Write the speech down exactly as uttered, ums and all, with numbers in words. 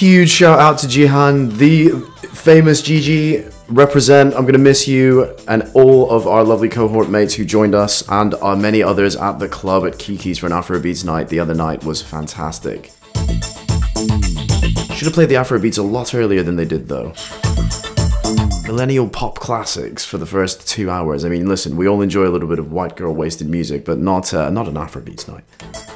huge shout out to Jihan, the famous Gigi. Represent, I'm gonna miss you, and all of our lovely cohort mates who joined us, and our many others at the club at Kiki's for an Afrobeats night the other night was fantastic. Should have played the Afrobeats a lot earlier than they did though. Millennial pop classics for the first two hours. I mean, listen, we all enjoy a little bit of white girl wasted music, but not uh, not an Afrobeats night.